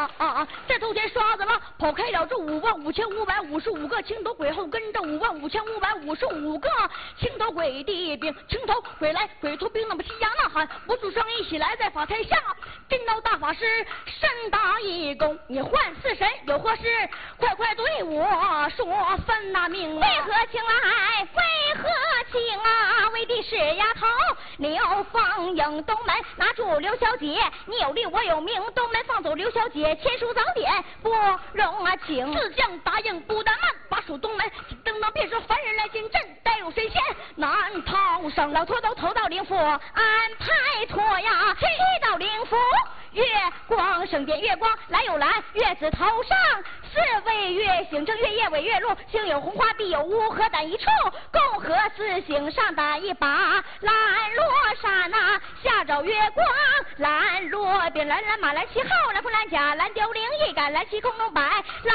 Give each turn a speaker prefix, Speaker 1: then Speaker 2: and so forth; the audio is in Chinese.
Speaker 1: 这头前刷子了，跑开了这55555个青头鬼，后跟着55555个青头鬼的兵，青头鬼来鬼头兵，那么西洋呐喊，不住声一起来在法台下，真刀大法师身打一躬，你唤四神有何事？快对我说分那命。
Speaker 2: 为何请来？为何请啊？为的是丫头刘凤英东门拿住刘小姐，你有利我有名，东门放走刘小姐，签署早点不容请。
Speaker 1: 四将答应不但慢，把守东门，等到便说凡人来进阵，带有神仙难逃生。
Speaker 2: 老拖都投到灵府，安排妥呀，去到灵府。月光圣殿月光来有来，月子头上四位月星，正月夜尾月露，星有红花地有乌，合胆一处，共和四星上打一把蓝罗纱呐，下照月光蓝罗边蓝马蓝旗号蓝风蓝甲蓝凋零一杆蓝旗空中摆蓝